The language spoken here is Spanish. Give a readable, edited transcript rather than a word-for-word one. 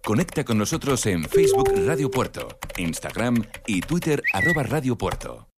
Conecta con nosotros en Facebook Radio Puerto, Instagram y Twitter @Radio Puerto.